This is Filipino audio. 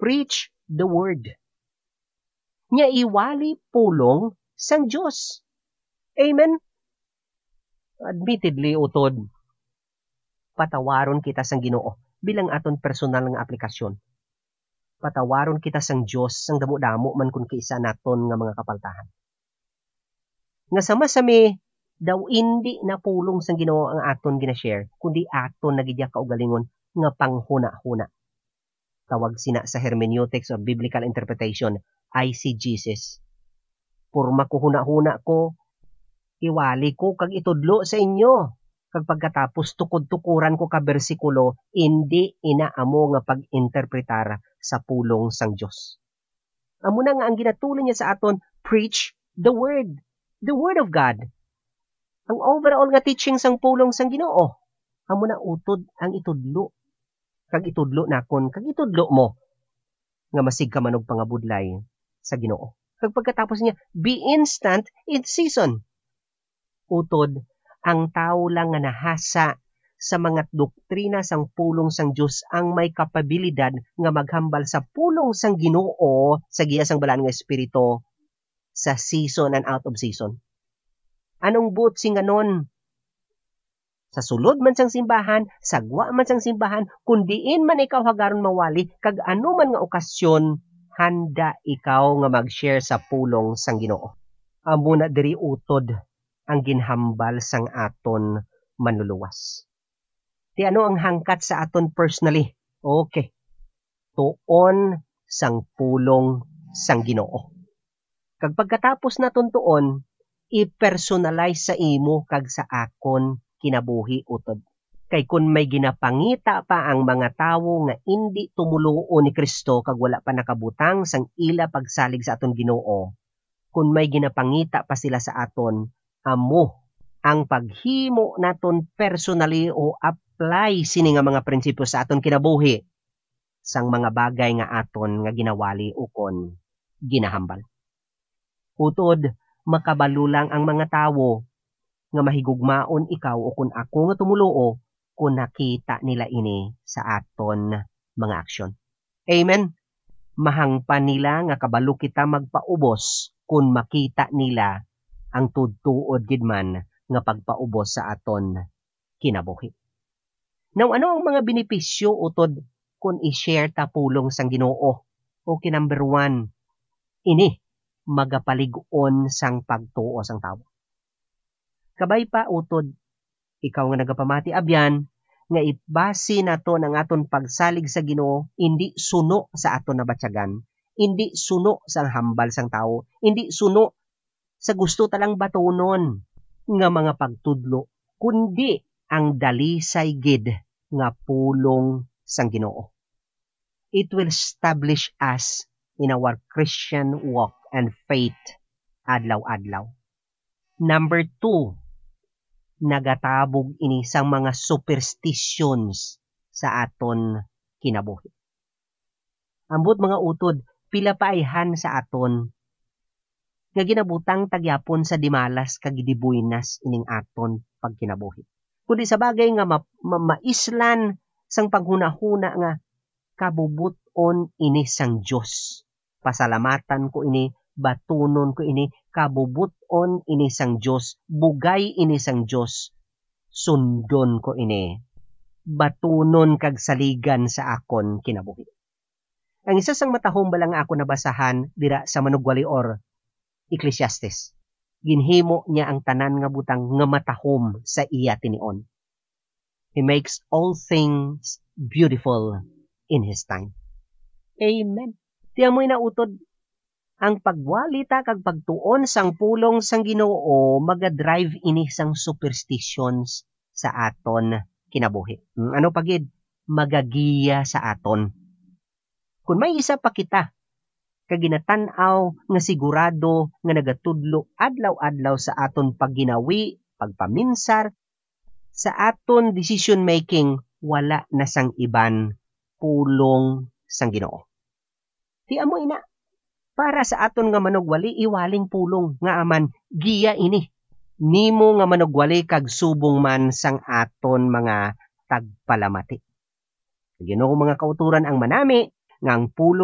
preach the word. Nya iwali pulong sang Dios. Amen. Admittedly, utod, patawaron kita sang Ginoo bilang aton personal nga aplikasyon. Patawaron kita sang Dios sang damo-damo man kun kiisa naton nga mga kapaltahan. Nga sama-sami daw hindi na pulong sang Ginoo ang aton gina-share, kundi aton nagidya kaugalingon nga panghuna-huna. Tawag sina sa hermeneutics or biblical interpretation, eisegesis. Purma ko huna-huna ko, iwali ko kag itudlo sa inyo. Kag pagkatapos tukod-tukuran ko ka bersikulo, hindi inaamo nga pag-interpretar sa pulong sang Dios. Amo na nga ang ginatuloy niya sa aton, preach the word of God. Ang overall nga teaching sang pulong sang Ginoo, amo na utod ang itudlo. Kag itudlo nakon, kag itudlo mo nga masig ka manog pangabudlay sa Ginoo. Kag pagkatapos niya, be instant in season. Utod, ang tao lang nga nahasa sa mga doktrina sang pulong sang Dios ang may kapabilidad nga maghambal sa pulong sang Ginoo sa giya sang balaan nga espiritu sa season and out of season. Anong buot sing ganon? Sa sulod man sang simbahan, sagwa man sang simbahan, kundiin man ikaw hagaron mawali, kag ano man nga okasyon, handa ikaw nga mag-share sa pulong sang Ginoo. Amo na diri utod ang ginhambal sang aton manluluwas. Ti ano ang hangkat sa aton personally? Okay. Tuon sang pulong sang Ginoo. Kag pagkatapos naton tuon, i-personalize sa imo kag sa akon kinabuhi utod. Kay kun may ginapangita pa ang mga tawo nga hindi tumuluo ni Kristo kag wala pa nakabutang sang ila pagsalig sa aton Ginoo, kun may ginapangita pa sila sa aton, amo ang paghimo naton personally o apply sini nga mga prinsipyo sa aton kinabuhi sang mga bagay nga aton nga ginawali ukon ginahambal. Utod, makabalo lang ang mga tawo nga mahigugmaon ikaw o kun ako nga tumuluo kung nakita nila ini sa aton mga aksyon. Amen. Mahangpan nila nga kabalo kita magpaubos kung makita nila ang tudtuod gid man nga pagpaubos sa aton kinabuhi. Now, ano ang mga benepisyo utod kung i-share ta pulong sang Ginoo? Okay, number 1, ini magapalig-on sang pagtuo sang tawo. Kabay pa utod, ikaw nga nagapamati abyan, nga ibasi nato ng aton pagsalig sa Ginoo, hindi suno sa aton nabatyagan, hindi suno sa hambal sang tawo, hindi suno sa gusto talang batunon nga mga pagtudlo, kundi ang dalisay gid nga pulong sang Ginoo. It will establish us in our Christian walk and faith adlaw-adlaw. Number 2, nagatabog ini sang mga superstitions sa aton kinabuhi. Ambot mga utod, pila paayhan sa aton nga ginabutang tagyapon sa dimalas kag gidibuinas ining aton pagkinabuhi. Kundi sa bagay nga maislan sang paghunahuna nga kabubuton ini sang Dios. Pasalamatan ko ini, batunon ko ini, kabubuton ini sang Dios, bugay ini sang Dios, sundon ko ini, batunon kag saligan sa akon kinabuhi. Ang isa sang matahom balang ako nabasahan dira sa Manugwali or Ecclesiastes. Ginhimo niya ang tanan nga butang nga matahom sa iya tinion. He makes all things beautiful in His time. Amen. Tiamoy na utod, ang pagwalita kag pagtuon sang pulong sang Ginoo maga-drive ini sang superstitions sa aton kinabuhi. Ano pagid? Magagiya sa aton. Kung may isa pa kita kag ginatan-aw nga sigurado nga nagatudlo adlaw-adlaw sa aton pagginawi, pagpaminsar, sa aton decision making, wala na sang iban pulong sang Ginoo. Ti amo ina, para sa aton nga manugwali, iwaling pulong nga aman giya ini. Nimo nga manugwali kag subong man sang aton mga tagpalamati. Ginoo mga kauturan ang manami nga ang pulong